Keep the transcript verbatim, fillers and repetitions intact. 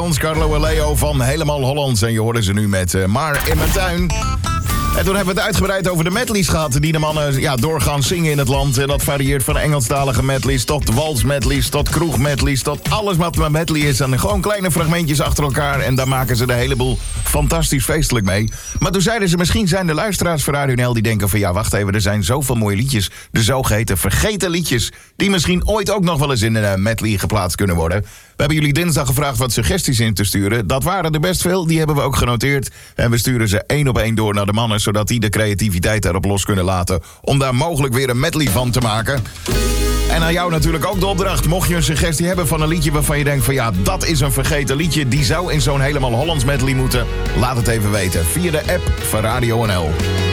ons, Carlo en Leo van Helemaal Hollands. En je hoorde ze nu met uh, Maar in mijn tuin. En toen hebben we het uitgebreid over de medleys gehad die de mannen ja, doorgaan zingen in het land. En dat varieert van Engelstalige medleys tot walsmedleys, tot kroegmedleys, tot alles wat een medley is. En gewoon kleine fragmentjes achter elkaar en daar maken ze de hele boel fantastisch feestelijk mee. Maar toen zeiden ze, misschien zijn de luisteraars van Radio N L die denken van ja, wacht even, er zijn zoveel mooie liedjes, de zogeheten vergeten liedjes, die misschien ooit ook nog wel eens in een medley geplaatst kunnen worden. We hebben jullie dinsdag gevraagd wat suggesties in te sturen. Dat waren er best veel, die hebben we ook genoteerd. En we sturen ze één op één door naar de mannen, zodat die de creativiteit daarop los kunnen laten om daar mogelijk weer een medley van te maken. En aan jou natuurlijk ook de opdracht. Mocht je een suggestie hebben van een liedje waarvan je denkt van ja, dat is een vergeten liedje, die zou in zo'n Helemaal Hollands medley moeten, laat het even weten via de app van Radio N L.